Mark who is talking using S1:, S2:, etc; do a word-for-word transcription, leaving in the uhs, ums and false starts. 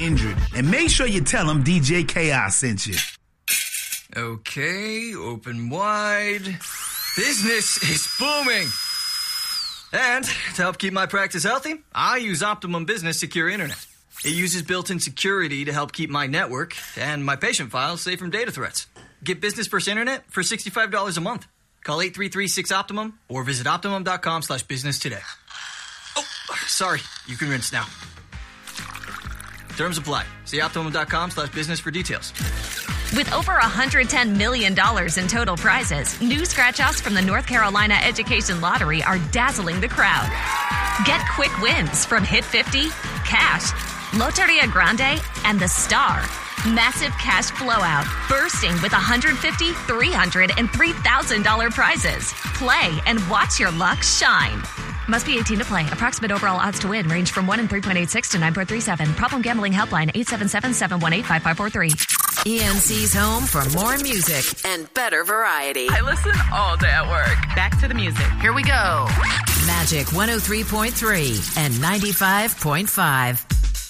S1: injured. And make sure you tell them D J Chaos sent you.
S2: Okay, open wide. Business is booming. And to help keep my practice healthy, I use Optimum Business Secure Internet. It uses built-in security to help keep my network and my patient files safe from data threats. Get Business First Internet for sixty-five dollars a month. Call eight three three six Optimum or visit Optimum.com slash business today. Oh, sorry. You can rinse now. Terms apply. See Optimum.com slash business for details.
S3: With over one hundred ten million dollars in total prizes, new scratch-offs from the North Carolina Education Lottery are dazzling the crowd. Get quick wins from Hit fifty, Cash, Loteria Grande, and The Star. Massive cash blowout, bursting with one hundred fifty thousand dollars, three hundred dollars, and three thousand dollars prizes. Play and watch your luck shine. Must be eighteen to play. Approximate overall odds to win range from one in three point eight six to nine point three seven. Problem gambling helpline eight seven seven, seven one eight, five five four three.
S4: E N C's home for more music and better variety.
S5: I listen all day at work. Back to the music. Here we go.
S4: Magic one oh three point three and ninety-five point five.